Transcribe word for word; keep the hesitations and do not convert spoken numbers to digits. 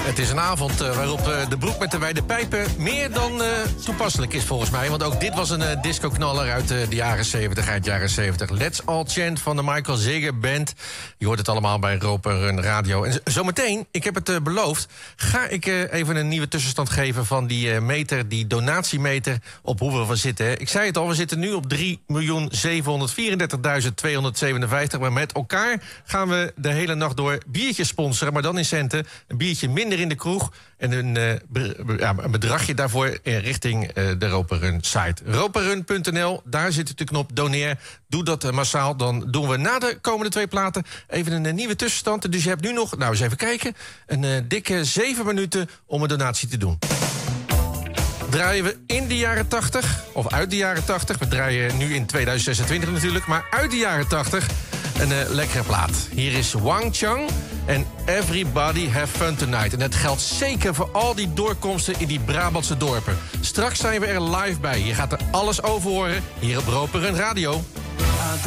Het is een avond uh, waarop uh, de broek met de wijde pijpen meer dan uh, toepasselijk is volgens mij. Want ook dit was een uh, disco-knaller uit uh, de jaren zeventig, eind jaren zeventig. Let's All Chant van de Michael Ziger Band. Je hoort het allemaal bij Roper Run Radio. En zometeen, ik heb het uh, beloofd, ga ik uh, even een nieuwe tussenstand geven van die uh, meter, die donatiemeter, op hoeveel we zitten. Hè. Ik zei het al, we zitten nu op drie miljoen zevenhonderdvierendertigduizend tweehonderdzevenenvijftig. Maar met elkaar gaan we de hele nacht door biertjes sponsoren, maar dan in centen. Een biertje minder in de kroeg en een, uh, be, ja, een bedragje daarvoor uh, richting uh, de Roperrun site. roperrun punt n l, daar zit de knop doneer. Doe dat uh, massaal, dan doen we na de komende twee platen even een uh, nieuwe tussenstand. Dus je hebt nu nog, nou eens even kijken, een uh, dikke zeven minuten om een donatie te doen. Draaien we in de jaren tachtig, of uit de jaren tachtig. We draaien nu in tweeduizend zesentwintig natuurlijk, maar uit de jaren tachtig een uh, lekkere plaat. Hier is Wang Chung en Everybody Have Fun Tonight. En dat geldt zeker voor al die doorkomsten in die Brabantse dorpen. Straks zijn we er live bij. Je gaat er alles over horen hier op Roper Run Radio.